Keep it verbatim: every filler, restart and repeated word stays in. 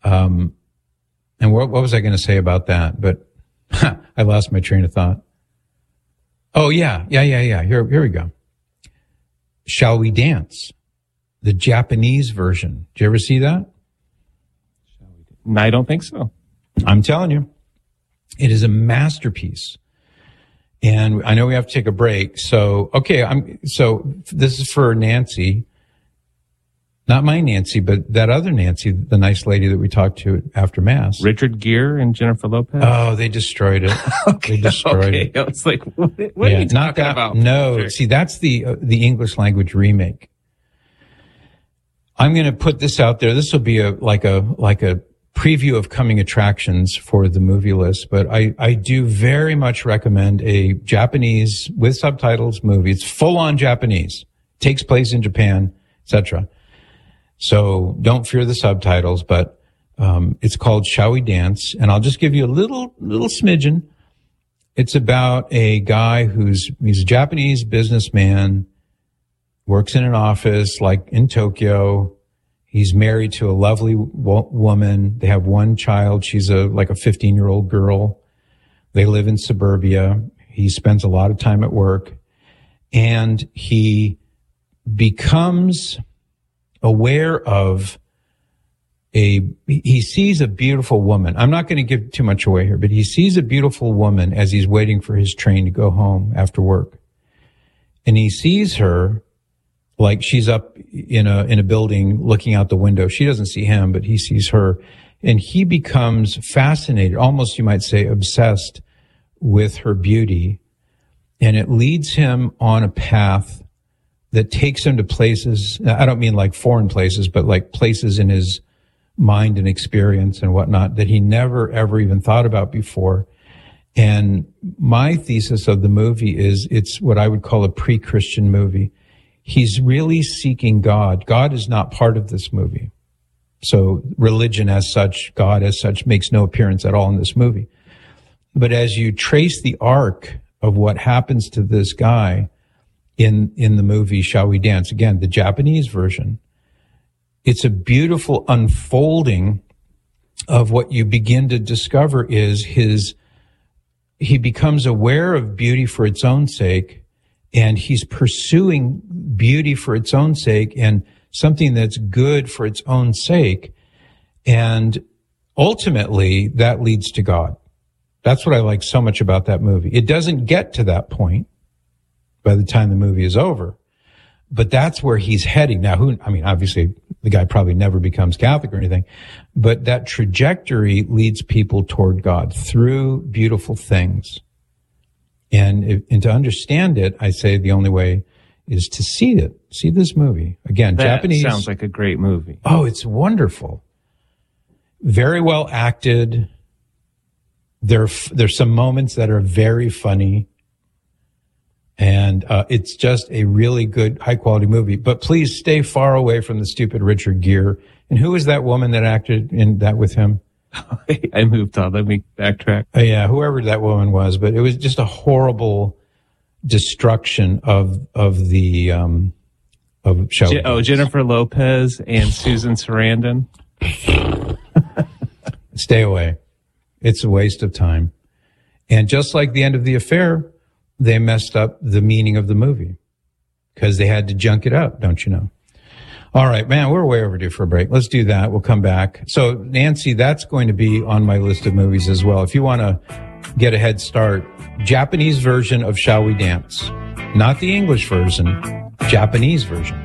Um, and what, what was I going to say about that? But I lost my train of thought. Oh, yeah, yeah, yeah, yeah. Here, here we go. Shall We Dance? The Japanese version. Did you ever see that? No, I don't think so. I'm telling you, it is a masterpiece. And I know we have to take a break. So, okay, I'm, so this is for Nancy. Not my Nancy, but that other Nancy, the nice lady that we talked to after Mass. Richard Gere and Jennifer Lopez? Oh, they destroyed it. okay, They destroyed okay. it. I was like, what, what yeah, are you not talking that, about? No, Sure. see, that's the uh, the English language remake. I'm going to put this out there. This will be a like a like a preview of coming attractions for the movie list, but I, I do very much recommend a Japanese with subtitles movie. It's full on Japanese, takes place in Japan, et cetera. So don't fear the subtitles, but um, it's called Shall We Dance? And I'll just give you a little little smidgen. It's about a guy who's he's a Japanese businessman, works in an office like in Tokyo. He's married to a lovely wo- woman. They have one child. She's a like a fifteen-year-old girl. They live in suburbia. He spends a lot of time at work, and he becomes aware of a, he sees a beautiful woman. I'm not going to give too much away here, but he sees a beautiful woman as he's waiting for his train to go home after work. And he sees her like she's up in a, in a building looking out the window. She doesn't see him, but he sees her. And he becomes fascinated, almost you might say obsessed with her beauty. And it leads him on a path that takes him to places, I don't mean like foreign places, but like places in his mind and experience and whatnot that he never, ever even thought about before. And my thesis of the movie is it's what I would call a pre-Christian movie. He's really seeking God. God is not part of this movie. So religion as such, God as such, makes no appearance at all in this movie. But as you trace the arc of what happens to this guy in, in the movie Shall We Dance, again, the Japanese version, it's a beautiful unfolding of what you begin to discover is his, he becomes aware of beauty for its own sake, and he's pursuing beauty for its own sake and something that's good for its own sake. And ultimately that leads to God. That's what I like so much about that movie. It doesn't get to that point by the time the movie is over, but that's where he's heading. Now, who, I mean, obviously the guy probably never becomes Catholic or anything, but that trajectory leads people toward God through beautiful things. And, and to understand it, I say the only way is to see it. See this movie. Again, that Japanese. Sounds like a great movie. Oh, it's wonderful. Very well acted. There, there's some moments that are very funny. And uh, it's just a really good, high-quality movie. But please stay far away from the stupid Richard Gere. And who is that woman that acted in that with him? I moved on. Let me backtrack. Uh, yeah, whoever that woman was. But it was just a horrible destruction of of the um, of show. Je- oh, Jennifer Lopez and Susan Sarandon. Stay away. It's a waste of time. And just like the end of The Affair, they messed up the meaning of the movie because they had to junk it up, don't you know? All right, man, we're way overdue for a break. Let's do that. We'll come back. So, Nancy, that's going to be on my list of movies as well. If you want to get a head start, Japanese version of Shall We Dance. Not the English version, Japanese version.